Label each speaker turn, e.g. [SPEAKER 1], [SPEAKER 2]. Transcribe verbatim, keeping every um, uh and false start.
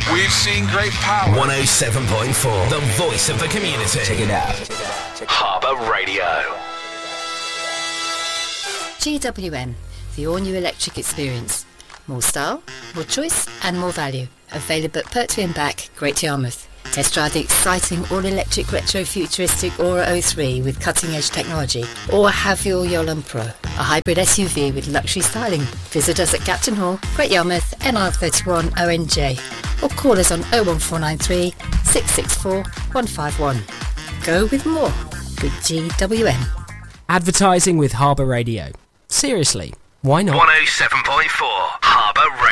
[SPEAKER 1] We've seen great power.
[SPEAKER 2] one oh seven point four, the voice of the community. Check it out. Harbour Radio.
[SPEAKER 3] G W M, the all-new electric experience. More style, more choice and more value. Available at Pertwee and Back, Great Yarmouth. Test drive the exciting all-electric retro-futuristic Aura oh three with cutting-edge technology. Or have your Yolland Pro, a hybrid S U V with luxury styling. Visit us at Captain Hall, Great Yarmouth, N R thirty-one O N J. Or call us on oh one four nine three, six six four, one five one. Go with more with G W M.
[SPEAKER 4] Advertising with Harbour Radio. Seriously, why not?
[SPEAKER 2] one oh seven point four Harbour Radio.